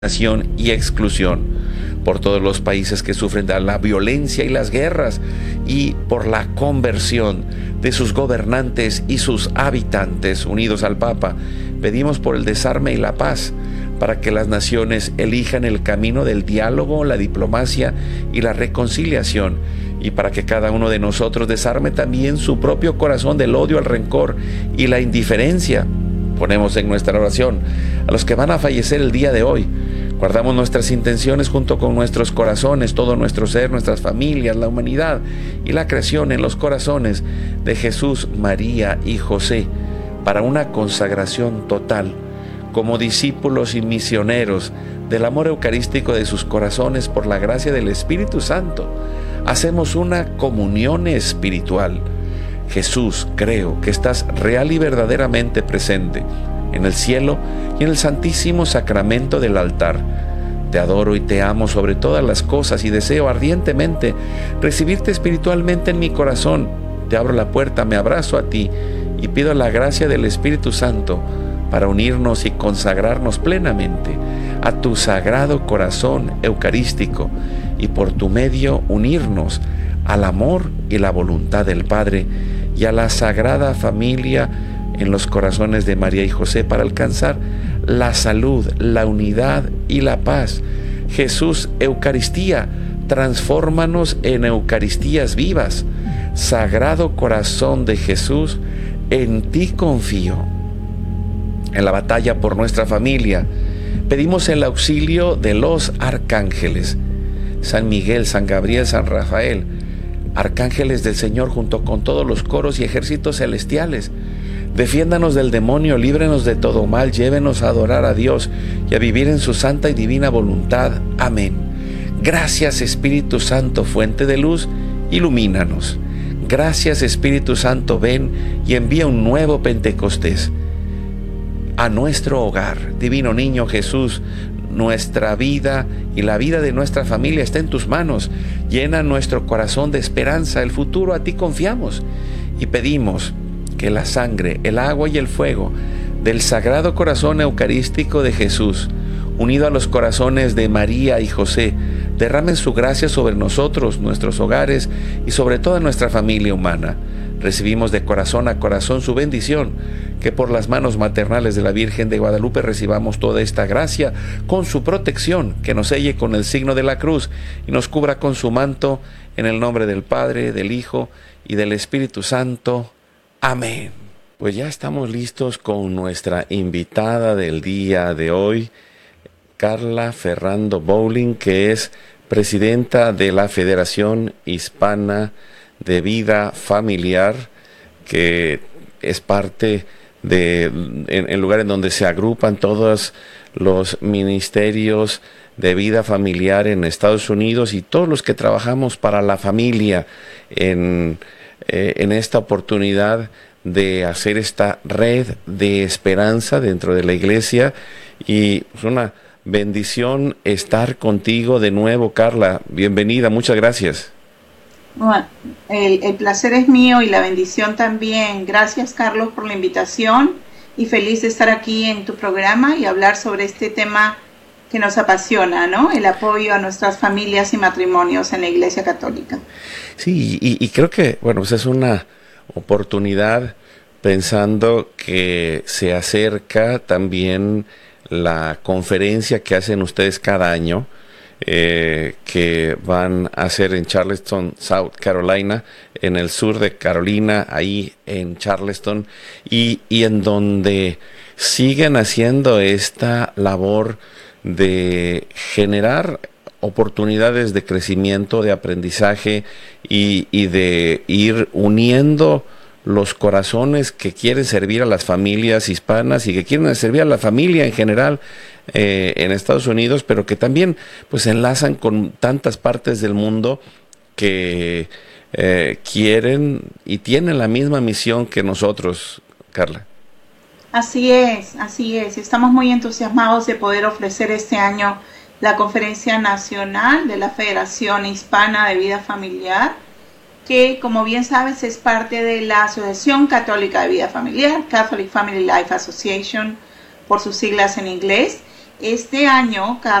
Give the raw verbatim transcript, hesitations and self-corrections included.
y exclusión, por todos los países que sufren de la violencia y las guerras, y por la conversión de sus gobernantes y sus habitantes. Unidos al Papa, pedimos por el desarme y la paz, para que las naciones elijan el camino del diálogo, la diplomacia y la reconciliación, y para que cada uno de nosotros desarme también su propio corazón del odio, el rencor y la indiferencia. Ponemos en nuestra oración a los que van a fallecer el día de hoy. Guardamos nuestras intenciones junto con nuestros corazones, todo nuestro ser, nuestras familias, la humanidad y la creación en los corazones de Jesús, María y José, para una consagración total, como discípulos y misioneros del amor eucarístico de sus corazones por la gracia del Espíritu Santo. Hacemos una comunión espiritual. Jesús, creo que estás real y verdaderamente presente en el cielo y en el santísimo sacramento del altar. Te adoro y te amo sobre todas las cosas y deseo ardientemente recibirte espiritualmente en mi corazón. Te abro la puerta, me abrazo a ti y pido la gracia del Espíritu Santo para unirnos y consagrarnos plenamente a tu sagrado corazón eucarístico y por tu medio unirnos al amor y la voluntad del Padre y a la Sagrada Familia en los corazones de María y José para alcanzar la salud, la unidad y la paz. Jesús, Eucaristía, transfórmanos en Eucaristías vivas. Sagrado Corazón de Jesús, en ti confío. En la batalla por nuestra familia, pedimos el auxilio de los arcángeles, San Miguel, San Gabriel, San Rafael, arcángeles del Señor junto con todos los coros y ejércitos celestiales. Defiéndanos del demonio, líbrenos de todo mal, llévenos a adorar a Dios y a vivir en su santa y divina voluntad. Amén. Gracias, Espíritu Santo, fuente de luz, ilumínanos. Gracias, Espíritu Santo, ven y envía un nuevo Pentecostés a nuestro hogar. Divino Niño Jesús, nuestra vida y la vida de nuestra familia está en tus manos. Llena nuestro corazón de esperanza. El futuro a ti confiamos y pedimos que la sangre, el agua y el fuego del Sagrado Corazón Eucarístico de Jesús, unido a los corazones de María y José, derramen su gracia sobre nosotros, nuestros hogares y sobre toda nuestra familia humana. Recibimos de corazón a corazón su bendición, que por las manos maternales de la Virgen de Guadalupe recibamos toda esta gracia con su protección, que nos selle con el signo de la cruz y nos cubra con su manto, en el nombre del Padre, del Hijo y del Espíritu Santo. Amén. Pues ya estamos listos con nuestra invitada del día de hoy, Carla Ferrando Bowling, que es presidenta de la Federación Hispana de Vida Familiar, que es parte de, en, en lugar en donde se agrupan todos los ministerios de vida familiar en Estados Unidos y todos los que trabajamos para la familia en, eh, en esta oportunidad de hacer esta red de esperanza dentro de la iglesia. Y es una bendición estar contigo de nuevo, Carla. Bienvenida, muchas gracias. Bueno, el, el placer es mío y la bendición también. Gracias, Carlos, por la invitación y feliz de estar aquí en tu programa y hablar sobre este tema que nos apasiona, ¿no? El apoyo a nuestras familias y matrimonios en la Iglesia Católica. Sí, y, y creo que, bueno, pues es una oportunidad pensando que se acerca también la conferencia que hacen ustedes cada año, Eh, que van a hacer en Charleston, South Carolina, en el sur de Carolina, ahí en Charleston, y, y en donde siguen haciendo esta labor de generar oportunidades de crecimiento, de aprendizaje y, y de ir uniendo los corazones que quieren servir a las familias hispanas y que quieren servir a la familia en general eh, en Estados Unidos, pero que también pues enlazan con tantas partes del mundo que eh, quieren y tienen la misma misión que nosotros, Carla. Así es, así es. Estamos muy entusiasmados de poder ofrecer este año la Conferencia Nacional de la Federación Hispana de Vida Familiar, que, como bien sabes, es parte de la Asociación Católica de Vida Familiar, Catholic Family Life Association, por sus siglas en inglés, este año,